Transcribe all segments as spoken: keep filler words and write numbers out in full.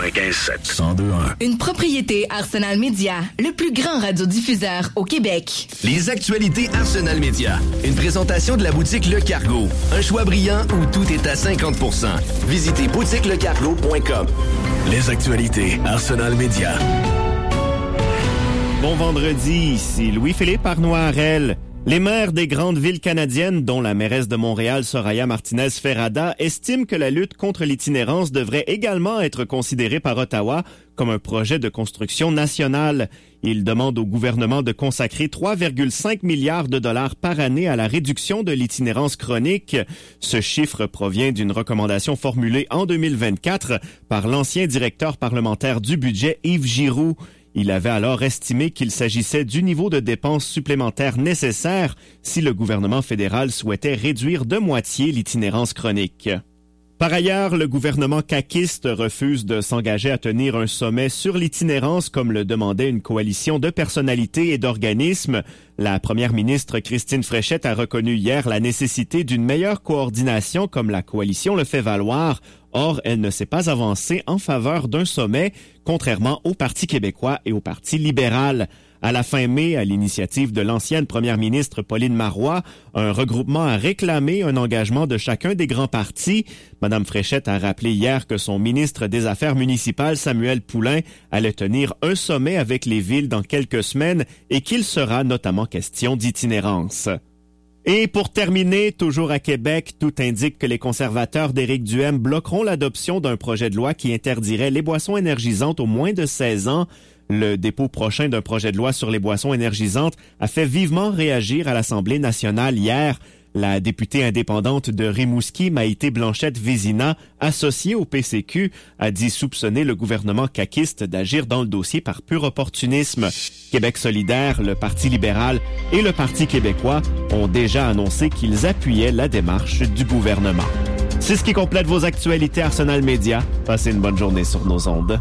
quatre-vingt-quinze sept. cent deux un. Une propriété Arsenal Média, le plus grand radiodiffuseur au Québec. Les actualités Arsenal Média. Une présentation de la boutique Le Cargo. Un choix brillant où tout est à cinquante pour cent. Visitez boutique le cargo point com. Les actualités Arsenal Média. Bon vendredi, ici Louis-Philippe Arnois-Harel. Les maires des grandes villes canadiennes, dont la mairesse de Montréal, Soraya Martinez-Ferrada, estiment que la lutte contre l'itinérance devrait également être considérée par Ottawa comme un projet de construction nationale. Ils demandent au gouvernement de consacrer trois virgule cinq milliards de dollars par année à la réduction de l'itinérance chronique. Ce chiffre provient d'une recommandation formulée en deux mille vingt-quatre par l'ancien directeur parlementaire du budget, Yves Giroux. Il avait alors estimé qu'il s'agissait du niveau de dépenses supplémentaires nécessaire si le gouvernement fédéral souhaitait réduire de moitié l'itinérance chronique. Par ailleurs, le gouvernement caquiste refuse de s'engager à tenir un sommet sur l'itinérance comme le demandait une coalition de personnalités et d'organismes. La première ministre Christine Fréchette a reconnu hier la nécessité d'une meilleure coordination comme la coalition le fait valoir. Or, elle ne s'est pas avancée en faveur d'un sommet, contrairement au Parti québécois et au Parti libéral. À la fin mai, à l'initiative de l'ancienne première ministre Pauline Marois, un regroupement a réclamé un engagement de chacun des grands partis. Madame Fréchette a rappelé hier que son ministre des Affaires municipales, Samuel Poulain, allait tenir un sommet avec les villes dans quelques semaines et qu'il sera notamment question d'itinérance. Et pour terminer, toujours à Québec, tout indique que les conservateurs d'Éric Duhaime bloqueront l'adoption d'un projet de loi qui interdirait les boissons énergisantes aux moins de seize ans. Le dépôt prochain d'un projet de loi sur les boissons énergisantes a fait vivement réagir à l'Assemblée nationale hier. La députée indépendante de Rimouski, Maïté Blanchette-Vézina, associée au P C Q, a dit soupçonner le gouvernement caquiste d'agir dans le dossier par pur opportunisme. Québec solidaire, le Parti libéral et le Parti québécois ont déjà annoncé qu'ils appuyaient la démarche du gouvernement. C'est ce qui complète vos actualités Arsenal Média. Passez une bonne journée sur nos ondes.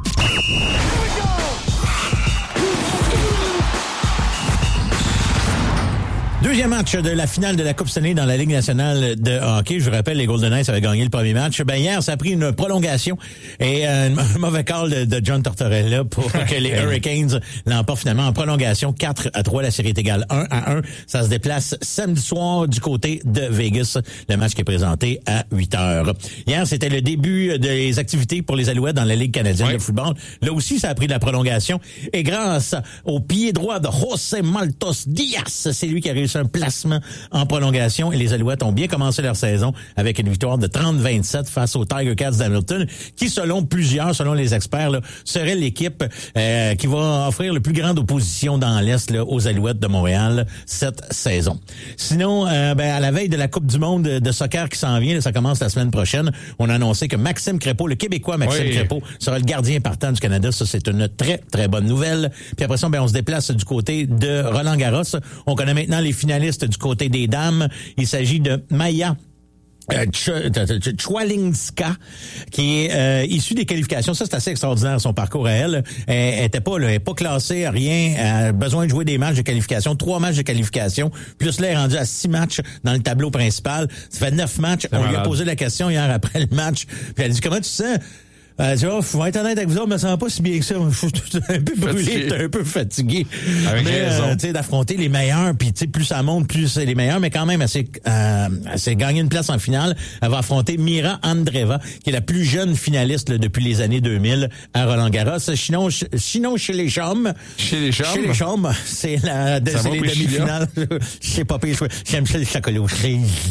Deuxième match de la finale de la Coupe Stanley dans la Ligue nationale de hockey. Je vous rappelle, les Golden Knights avaient gagné le premier match. Ben hier, ça a pris une prolongation et un mauvais call de, de John Tortorella pour que les Hurricanes l'emportent finalement en prolongation. quatre à trois, la série est égale un à un. Ça se déplace samedi soir du côté de Vegas. Le match qui est présenté à huit heures. Hier, c'était le début des activités pour les Alouettes dans la Ligue canadienne oui. de football. Là aussi, ça a pris de la prolongation. Et grâce au pied droit de José Maltos Diaz, c'est lui qui a réussi un placement en prolongation et les Alouettes ont bien commencé leur saison avec une victoire de trente à vingt-sept face aux Tiger Cats d'Hamilton qui, selon plusieurs, selon les experts, là, serait l'équipe euh, qui va offrir le plus grande opposition dans l'Est là, aux Alouettes de Montréal cette saison. Sinon, euh, ben, à la veille de la Coupe du monde de soccer qui s'en vient, là, ça commence la semaine prochaine, on a annoncé que Maxime Crépeau, le Québécois Maxime oui. Crépeau, sera le gardien partant du Canada. Ça, c'est une très, très bonne nouvelle. Puis après ça, ben, on se déplace du côté de Roland-Garros. On connaît maintenant les finalistes du côté des dames. Il s'agit de Maya Euh, Chwalinska, qui est euh, issue des qualifications. Ça, c'est assez extraordinaire, son parcours à elle. Elle était pas, là, elle est pas classée, rien. Elle a besoin de jouer des matchs de qualification, trois matchs de qualification. Plus là, elle est rendue à six matchs dans le tableau principal. Ça fait neuf matchs. On malade. lui a posé la question hier après le match. Puis elle a dit, comment tu te sens? Euh, tu vois, faut être honnête avec vous autres, je me sens pas si bien que ça. Je suis un peu brûlé, un peu fatigué. Avec mais, raison. Euh, tu sais, d'affronter les meilleurs, puis tu sais, plus ça monte, plus c'est les meilleurs, mais quand même, elle s'est, euh, elle s'est gagné une place en finale. Elle va affronter Mira Andreeva, qui est la plus jeune finaliste là, depuis les années deux mille à Roland-Garros. Sinon, sinon chez les chums. Chez les chums? Chez les chums, c'est la, c'est les demi-finales. Je sais pas, j'aime ça le chocolat aux cerises.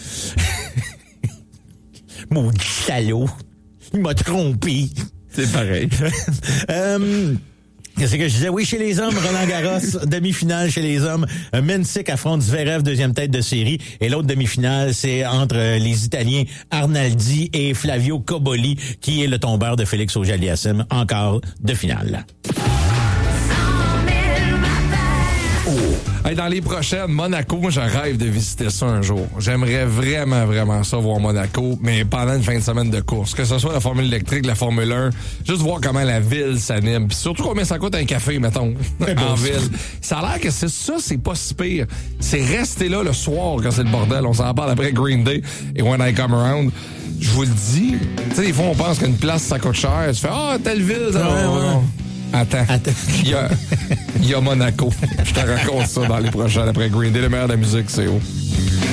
Maudit salaud. Il m'a trompé. C'est pareil. euh, Qu'est-ce que je disais? Oui, chez les hommes, Roland-Garros, demi-finale chez les hommes. Mensik affronte Zverev, deuxième tête de série. Et l'autre demi-finale, c'est entre les Italiens Arnaldi et Flavio Cobolli, qui est le tombeur de Félix Auger-Aliassime, encore de finale. Hey, dans les prochaines, Monaco, moi, je rêve de visiter ça un jour. J'aimerais vraiment, vraiment ça, voir Monaco, mais pendant une fin de semaine de course. Que ce soit la Formule électrique, la Formule un, juste voir comment la ville s'anime. Puis surtout combien ça coûte un café, mettons, en ville. Ça a l'air que c'est ça, c'est pas si pire. C'est rester là le soir quand c'est le bordel. On s'en parle après Green Day et When I Come Around. je vous le dis, tu sais, des fois, on pense qu'une place, ça coûte cher. Tu fais, ah, telle ville, ça, Ouais, ouais. Attends. Attends. Il y a, il y a Monaco. Je te raconte ça dans les prochains. Après Green Day, le meilleur de la musique, c'est où?